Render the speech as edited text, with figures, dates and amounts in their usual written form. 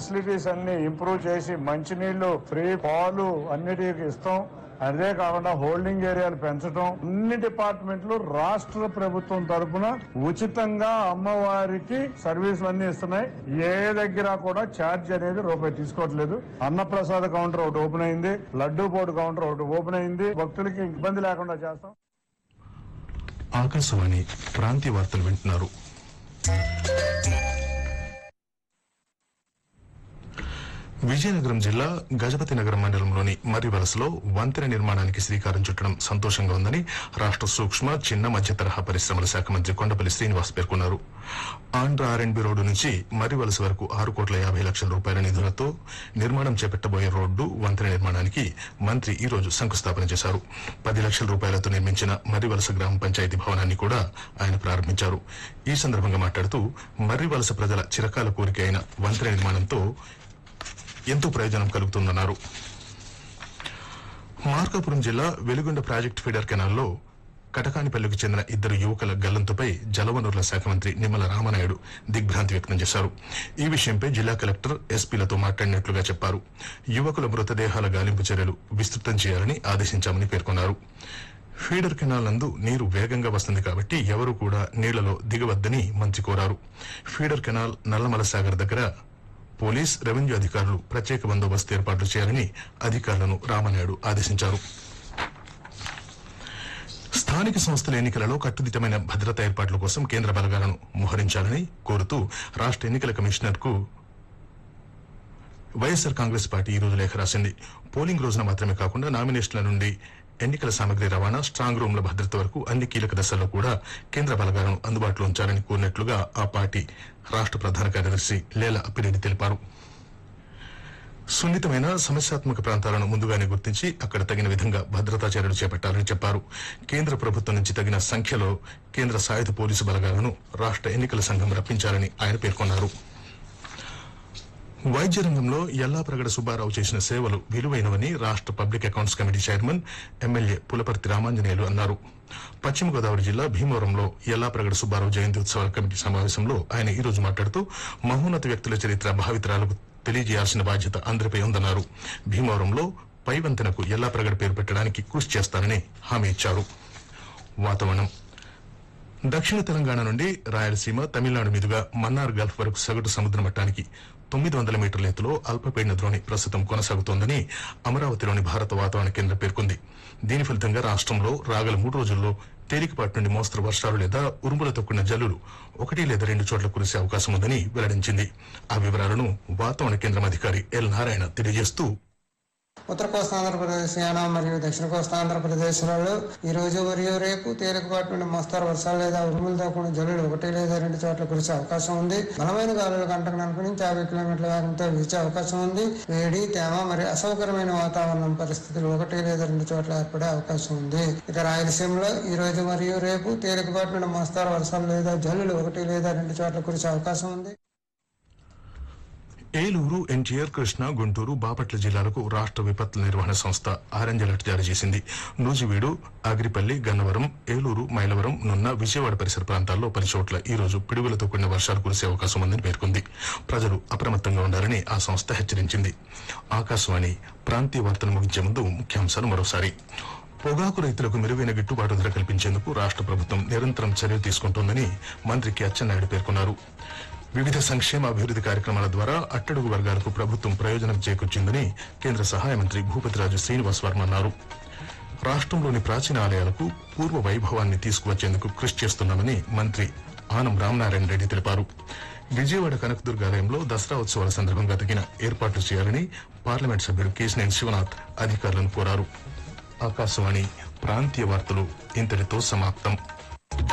Facilities అన్ని improve చేసి మంచినీళ్లు, ఫ్రీ పాలు అన్నిటికీ ఇస్తాం. అదే కాకుండా హోల్డింగ్ ఏరియాలు పెంచడం, అన్ని డిపార్ట్మెంట్లు రాష్ట్ర ప్రభుత్వం తరఫున ఉచితంగా అమ్మవారికి సర్వీసులు అన్ని ఇస్తున్నాయి. ఏ దగ్గర కూడా ఛార్జ్ అనేది రూపాయి తీసుకోవట్లేదు. అన్నప్రసాద కౌంటర్ ఒకటి ఓపెన్ అయింది, లడ్డూ బోర్డు కౌంటర్ ఒకటి ఓపెన్ అయింది. భక్తులకి ఇబ్బంది లేకుండా చేస్తాం. ఆకాశవాణి ప్రాంతీయ వార్తలు వింటున్నారు. విజయనగరం జిల్లా గజపతి నగరం మండలంలోని మర్రివలసలో వంతెన నిర్మాణానికి శ్రీకారం చుట్టడం సంతోషంగా ఉందని రాష్ట్ర సూక్ష్మ, చిన్న, మధ్య తరహా పరిశ్రమల శాఖ మంత్రి కొండపల్లి శ్రీనివాస్ పేర్కొన్నారు. ఆంధ్ర ఆర్ఎండ్బి రోడ్డు నుంచి మర్రివలస వరకు 6,50,00,000 రూపాయల నిధులతో నిర్మాణం చేపట్టబోయే రోడ్డు, వంతెన నిర్మాణానికి మంత్రి ఈ రోజు శంకుస్థాపన చేశారు. 10 లక్షల రూపాయలతో నిర్మించిన మర్రివలస గ్రామ పంచాయతీ భవనాన్ని కూడా ఆయన ప్రారంభించారు. ఈ సందర్భంగా మాట్లాడుతూ మర్రివలస ప్రజల చిరకాల కోరిక అయిన వంతెన నిర్మాణంతో ఎంతో ప్రయోజనం కలుగుతుందన్నారు. మార్కాపురం జిల్లా వెలుగొండ ప్రాజెక్టు ఫీడర్ కెనాల్లో కటకానిపల్లికి చెందిన 2 యువకుల గల్లంతుపై జలవనరుల శాఖ మంత్రి నిమ్మల రామనాయుడు దిగ్భ్రాంతి వ్యక్తం చేశారు. ఈ విషయంపై జిల్లా కలెక్టర్, ఎస్పీలతో మాట్లాడినట్లుగా చెప్పారు. యువకుల మృతదేహాల గాలింపు చర్యలు విస్తృతం చేయాలని ఆదేశించామని పేర్కొన్నారు. ఫీడర్ కెనాల్ నందు నీరు వేగంగా వస్తుంది కాబట్టి ఎవరూ కూడా నీళ్లలో దిగవద్దని మంత్రి కోరారు. ఫీడర్ కెనాల్ నల్లమల సాగర్ దగ్గర పోలీస్, రెవెన్యూ అధికారులు ప్రత్యేక బందోబస్తు ఏర్పాట్లు చేయాలని అధికారులను రామనాయుడు ఆదేశించారు. స్థానిక సంస్థల ఎన్నికలలో కట్టుదిట్టమైన భద్రతా ఏర్పాట్ల కోసం కేంద్ర బలగాలను మోహరించాలని కోరుతూ రాష్ట్ర ఎన్నికల కమిషనర్ కు వైఎస్సార్ కాంగ్రెస్ పార్టీ ఈ రోజు లేఖ రాసింది. పోలింగ్ రోజున మాత్రమే కాకుండా నామినేషన్ల నుండి ఎన్నికల సామగ్రి రవాణా, స్ట్రాంగ్ రూమ్ల భద్రత వరకు అన్ని కీలక దశల్లో కూడా కేంద్ర బలగాలను అందుబాటులో ఉంచాలని కోరినట్లుగా ఆ పార్టీ రాష్ట్ర ప్రధాన కార్యదర్శి లేల అప్పిరెడ్డి తెలిపారు. సున్నితమైన, సమస్యాత్మక ప్రాంతాలను ముందుగానే గుర్తించి అక్కడ తగిన విధంగా భద్రతా చర్యలు చేపట్టాలని చెప్పారు. కేంద్ర ప్రభుత్వం నుంచి తగిన సంఖ్యలో కేంద్ర సాయుధ పోలీసు బలగాలను రాష్ట్ర ఎన్నికల సంఘం రప్పించాలని ఆయన పేర్కొన్నారు. వైద్య రంగంలో యల్లాప్రగడ సుబ్బారావు చేసిన సేవలు విలువైనవని రాష్ట్ర public accounts committee chairman, MLA Pulaparthi Ramanjaneyulu అన్నారు. పశ్చిమ గోదావరి జిల్లా భీమవరంలో యల్లాప్రగడ సుబ్బారావు జయంతి ఉత్సవాల కమిటీ సమావేశంలో ఆయన ఈ రోజు మాట్లాడుతూ మహోన్నత వ్యక్తుల చరిత్ర భావితరాలకు తెలియజేయాల్సిన బాధ్యత అందరిపై ఉందన్నారు. భీమవరంలో పై వంతెనకు యల్లాప్రగడ పేరు పెట్టడానికి కృషి చేస్తానని హామీ ఇచ్చారు. వాతావరణం. దక్షిణ తెలంగాణ నుండి రాయలసీమ, తమిళనాడు మీదుగా మన్నార్ గల్ఫ్ వరకు సగటు సముద్ర మట్టానికి 900 మీటర్ల ఎత్తులో అల్పపీడన ద్రోణి ప్రస్తుతం కొనసాగుతోందని అమరావతిలోని భారత వాతావరణ కేంద్రం పేర్కొంది. దీని ఫలితంగా రాష్ట్రంలో రాగల 3 రోజుల్లో తేలికపాటి నుండి మోస్తరు వర్షాలు లేదా ఉరుములతో కూడిన జల్లులు 1 లేదా 2 చోట్ల కురిసే అవకాశం ఉందని వెల్లడించింది. ఆ వివరాలను వాతావరణ కేంద్రం అధికారి ఎల్ నారాయణ తెలియజేస్తూ, ఉత్తర కోస్తాంధ్రప్రదేశ్, యానా మరియు దక్షిణ కోస్తాంధ్రప్రదేశ్లలో ఈ రోజు మరియు రేపు తేలికపాటి నుండి మోస్తారు వర్షాలు లేదా ఉరుములతో కూడిన జల్లులు 1 లేదా 2 చోట్ల కురిసే అవకాశం ఉంది. బలమైన గాలులు గంటకు 40 నుంచి 50 కిలోమీటర్ల వేగంతో వీచే అవకాశం ఉంది. వేడి, తేమ మరియు అసౌకర్యమైన వాతావరణం పరిస్థితులు 1 లేదా 2 చోట్ల ఏర్పడే అవకాశం ఉంది. ఇక రాయలసీమలో ఈ రోజు మరియు రేపు తేలికపాటి నుండి మోస్తారు వర్షాలు లేదా జల్లులు 1 లేదా 2 చోట్ల కురిసే అవకాశం ఉంది. ఏలూరు, ఎన్టీఆర్, కృష్ణా, గుంటూరు, బాపట్ల జిల్లాలకు రాష్ట్ర విపత్తుల నిర్వహణ సంస్థ ఆరెంజ్ అలర్ట్ జారీ చేసింది. నూజివీడు, అగిరిపల్లి, గన్నవరం, ఏలూరు, మైలవరం, నున్న, విజయవాడ పరిసర ప్రాంతాల్లో 10 చోట్ల ఈ రోజు పిడుగులతో కూడిన వర్షాలు కురిసే అవకాశం ఉందని పేర్కొంది. ప్రజలు అప్రమత్తంగా ఉండాలని ఆ సంస్థ హెచ్చరించింది. ఆకాశవాణి ప్రాంతీయ వార్తలు ముగించే ముందు ముఖ్యాంశాలు మరోసారి. పొగాకు రైతులకు మెరుగైన గిట్టుబాటు ధర కల్పించేందుకు రాష్ట్ర ప్రభుత్వం నిరంతరం చర్యలు తీసుకుంటోందని మంత్రి కె అచ్చెన్నాయుడు పేర్కొన్నారు. వివిధ సంక్షేమ అభివృద్ది కార్యక్రమాల ద్వారా అట్టడుగు వర్గాలకు ప్రభుత్వం ప్రయోజనం చేకూర్చిందని కేంద్ర సహాయ మంత్రి భూపతిరాజు శ్రీనివాస్ వర్మ అన్నారు. రాష్ట్రంలోని ప్రాచీన ఆలయాలకు పూర్వ వైభవాన్ని తీసుకువచ్చేందుకు కృషి చేస్తున్నామని మంత్రి ఆనం రామనారాయణ రెడ్డి తెలిపారు. విజయవాడ కనకదుర్గాలయంలో దసరా ఉత్సవాల సందర్భంగా తగిన ఏర్పాట్లు చేయాలని పార్లమెంట్ సభ్యుడు కేశినేని శివనాథ్ అధికారులను కోరారు. ఆకాశవాణి ప్రాంతీయ వార్తలు ఇంతటితో సమాప్తం.